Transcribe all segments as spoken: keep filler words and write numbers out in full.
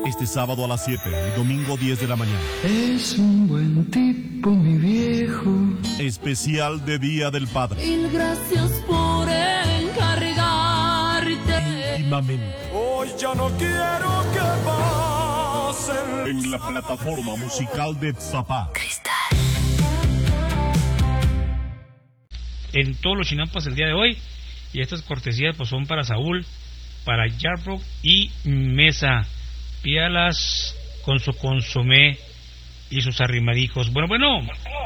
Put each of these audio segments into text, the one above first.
Este sábado a las siete y domingo diez de la mañana. Es un buen tipo, mi viejo. Especial de Día del Padre. Mil gracias por encargarte. Íntimamente. Hoy ya no quiero que pasen. En la plataforma musical de Zapá. En todos los chinampas el día de hoy. Y estas cortesías pues son para Saúl, para Yarbrough y Mesa. Pídalas con su consomé y sus arrimadijos. Bueno, bueno.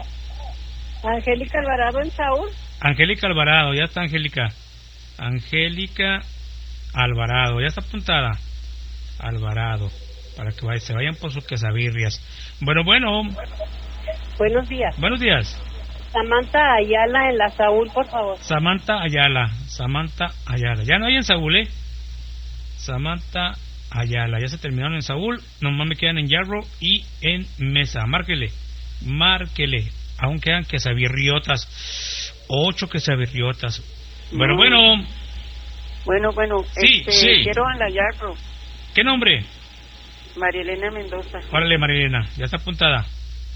Angélica Alvarado en Saúl. Angélica Alvarado, ya está Angélica. Angélica Alvarado, ya está apuntada. Alvarado, para que vaya, se vayan por sus quesabirrias. Bueno, bueno. Buenos días. Buenos días. Samantha Ayala en la Saúl, por favor. Samantha Ayala, Samantha Ayala. Ya no hay en Saúl, ¿eh? Samantha Ayala, ya se terminaron en Saúl, nomás me quedan en Yarbrough y en Mesa. Márquele, márquele. Aún quedan quesabirriotas, ocho quesabirriotas. Bueno, bueno. Bueno, bueno, Sí, este, sí. quiero en la Yarbrough. ¿Qué nombre? María Elena Mendoza. Órale, María Elena, ya está apuntada.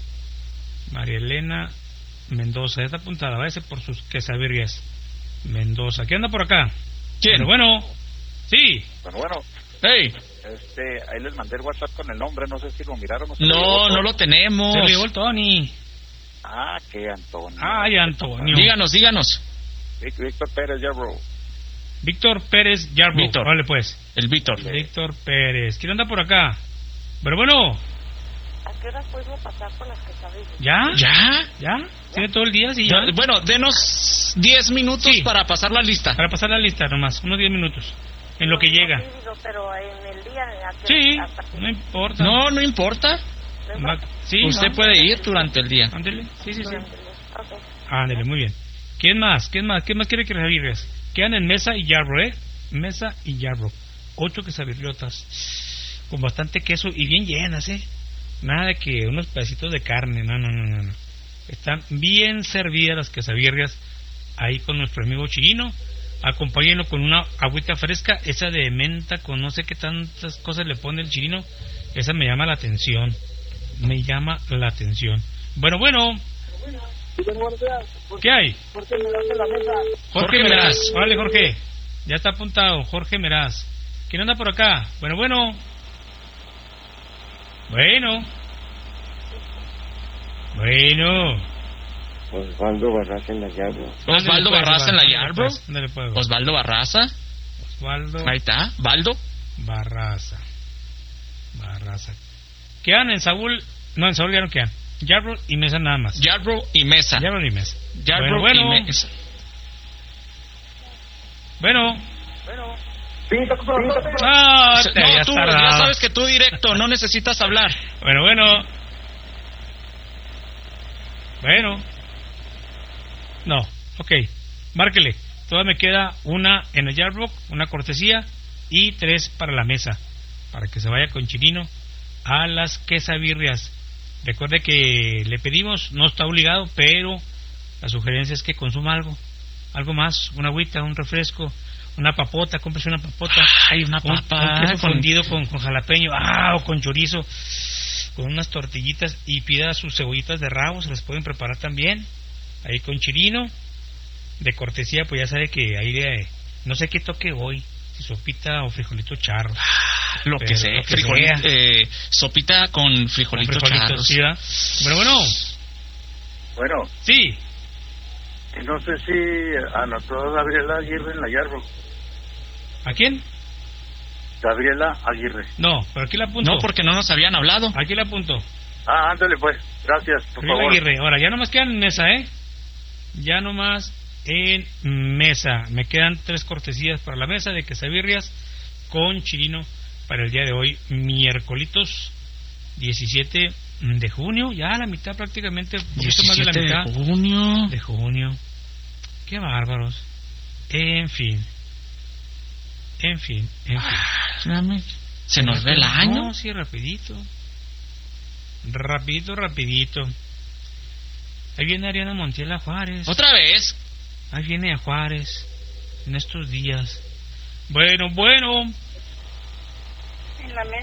María Elena Mendoza, ya está apuntada, váyase por sus quesabirrias. Mendoza, ¿qué anda por acá? ¿Quién? Bueno, bueno. Sí. Bueno, bueno, Hey, este, ahí les mandé el WhatsApp con el nombre, no sé si lo miraron. o se no, lo no lo tenemos. Se lo llevó el Tony. Ah, qué Antonio. Ay, Antonio. Díganos, díganos. Vic- Víctor Pérez, ya, bro. Víctor Pérez Yarbrough. Víctor. Vale, pues. El Víctor. Víctor Pérez. ¿Quién anda por acá? Pero bueno, ¿A qué hora puedo pasar por las quesadillas? ¿ya? ¿Ya? ¿Ya? ¿Tiene todo el día? Sí, ya. Ya, Bueno, denos diez minutos Sí. para pasar la lista. Para pasar la lista nomás, unos diez minutos. En lo que No, llega. sí, digo, pero en el día... ¿a qué- Sí, hasta qué- no importa. No, no importa. Va- Sí, Usted no. puede ir durante el día. Ándele, sí, sí, sí. Ok. Ándele, muy bien. ¿Quién más? ¿Quién más? ¿Quién más quiere que revives? Quedan en Mesa y Yarbrough, ¿eh? Mesa y Yarbrough. Ocho quesabirriotas. Con bastante queso y bien llenas, ¿eh? Nada de que unos pedacitos de carne, no, no, no, no. no. Están bien servidas las quesabirrias ahí con nuestro amigo Chirino. Acompáñenlo con una agüita fresca, esa de menta con no sé qué tantas cosas le pone el Chirino. Esa me llama la atención. Me llama la atención. Bueno, bueno. ¿Qué hay? Jorge Jorge Meraz. Meraz. Vale, Jorge. Ya está apuntado, Jorge Meraz. ¿Quién anda por acá? Bueno, bueno. Bueno. Bueno. Osvaldo Barraza en la Yarbrough. Osvaldo Barraza en la Yarbrough. Yarbrough. Ándale, pues. Osvaldo Barraza. Osvaldo Ahí está. Baldo. Barraza. Barraza. Quedan en Saúl. No, en Saúl ya no quedan. Yarbrough y Mesa nada más. Yarbrough y Mesa. Yarbrough y Mesa. Yarbrough bueno, y bueno. Mesa. Bueno. Sí, Ah, te No, habías tú, ya tardado. sabes que tú directo, no necesitas hablar. Bueno, bueno. Bueno. No, ok. Márquele. Todavía me queda una en el Yarbrough, una cortesía, y tres para la Mesa. Para que se vaya con Chirino a las quesabirrias. Recuerde que le pedimos, no está obligado, pero la sugerencia es que consuma algo. Algo más, una agüita, un refresco, una papota, cómprese una papota. Ay, una Un- papa. Un, queso con- fundido con, con jalapeño, ah, o con chorizo, con unas tortillitas, y pida sus cebollitas de rabo, se las pueden preparar también, ahí con Chirino, de cortesía, pues ya sabe que ahí de, no sé qué toque hoy, si sopita o frijolito charro. Lo Pero que sea. lo que Frijoli- sea. eh, sopita con frijolitos Con frijolitos, charros. sí, ¿verdad? Bueno, bueno, Bueno, sí, no sé si anotó Gabriela Aguirre en la Yarbrough. ¿a quién? Gabriela Aguirre. No, pero aquí la apunto. No, porque no nos habían hablado. Aquí la apunto. Ah, ándale pues, gracias, por Gabriela favor. Aguirre. Ahora, ya nomás quedan en Mesa, ¿eh? Ya nomás en Mesa. Me quedan tres cortesías para la Mesa de quesabirrias con Chirino para el día de hoy, miércolitos diecisiete de junio. Ya la mitad prácticamente, un poquito más de la diecisiete mitad de junio. de junio. Qué bárbaros. En fin. En fin, en fin. Espérame. Se nos ve el año. No, sí, rapidito. Rapidito, rapidito. Ahí viene Ariana Montiel a Juárez. Otra vez. Ahí viene a Juárez en estos días. Bueno, bueno. En la mesa.